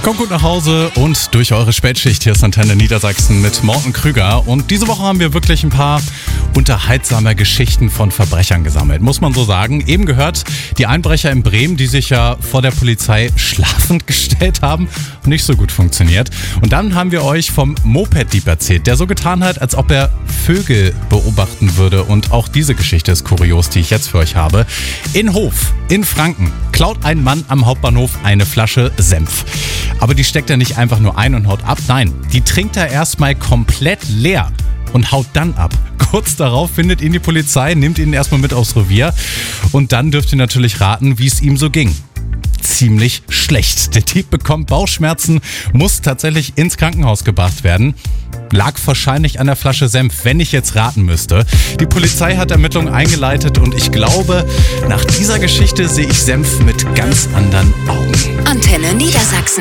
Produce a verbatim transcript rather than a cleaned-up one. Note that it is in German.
Kommt gut nach Hause und durch eure Spätschicht. Hier ist Antenne Niedersachsen mit Morten Krüger. Und diese Woche haben wir wirklich ein paar unterhaltsame Geschichten von Verbrechern gesammelt, muss man so sagen. Eben gehört, die Einbrecher in Bremen, die sich ja vor der Polizei schlafend gestellt haben, nicht so gut funktioniert. Und dann haben wir euch vom Moped-Dieb erzählt, der so getan hat, als ob er Vögel beobachten würde. Und auch diese Geschichte ist kurios, die ich jetzt für euch habe. In Hof, in Franken, klaut ein Mann am Hauptbahnhof eine Flasche Senf. Aber die steckt er nicht einfach nur ein und haut ab. Nein, die trinkt er erstmal komplett leer und haut dann ab. Kurz darauf findet ihn die Polizei, nimmt ihn erstmal mit aufs Revier. Und dann dürft ihr natürlich raten, wie es ihm so ging. Ziemlich schlecht. Der Dieb bekommt Bauchschmerzen, muss tatsächlich ins Krankenhaus gebracht werden. Lag wahrscheinlich an der Flasche Senf, wenn ich jetzt raten müsste. Die Polizei hat Ermittlungen eingeleitet und ich glaube, nach dieser Geschichte sehe ich Senf mit ganz anderen Augen. Antenne Niedersachsen.